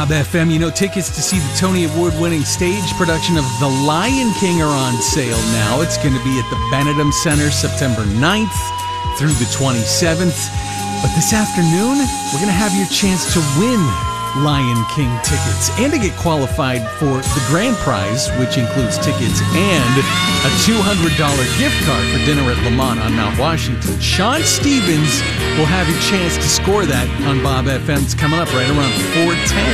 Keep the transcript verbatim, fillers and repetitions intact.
Bob F M, you know, tickets to see the Tony Award-winning stage production of The Lion King are on sale now. It's going to be at the Benedum Center September ninth through the twenty-seventh. But this afternoon, we're going to have your chance to win Lion King tickets and to get qualified for the grand prize, which includes tickets and a two hundred dollars gift card for dinner at Lamont on Mount Washington. Sean Stevens will have your chance to score that on Bob F M. It's coming up right around four ten.